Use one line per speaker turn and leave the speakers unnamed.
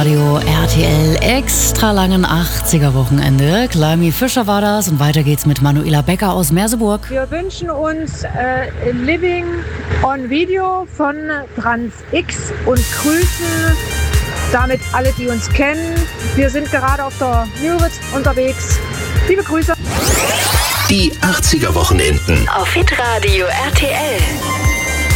Hitradio RTL extra langen 80er Wochenende. Climby Fischer war das und weiter geht's mit Manuela Becker aus Merseburg.
Wir wünschen uns Living on Video von Trans X und grüßen damit alle, die uns kennen. Wir sind gerade auf der Müritz unterwegs. Liebe Grüße.
Die 80er Wochenenden
auf Hitradio RTL.